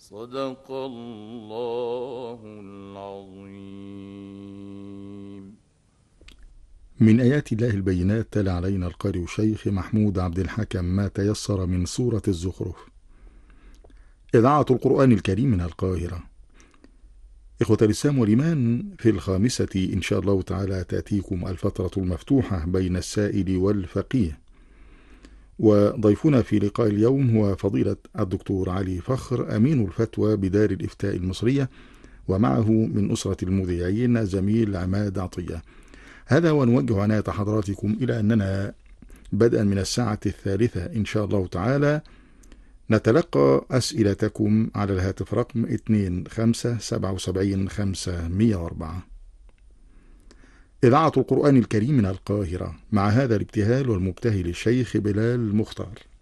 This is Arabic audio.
صدق الله العظيم. من آيات الله البينات تلا علينا القارئ الشيخ محمود عبد الحكم ما تيسر من سورة الزخرف. إذاعة القرآن الكريم من القاهرة. إخوة الإسلام والإيمان، في 5 إن شاء الله تعالى تأتيكم الفترة المفتوحة بين السائل والفقيه، وضيفنا في لقاء اليوم هو فضيلة الدكتور علي فخر، أمين الفتوى بدار الإفتاء المصرية، ومعه من أسرة المذيعين زميل عماد عطية. هذا ونوجه عناية حضراتكم إلى أننا بدءا من الساعة 3 إن شاء الله تعالى نتلقى أسئلتكم على الهاتف رقم 2577-504. إذاعة القرآن الكريم من القاهرة، مع هذا الابتهال والمبتهل الشيخ بلال مختار.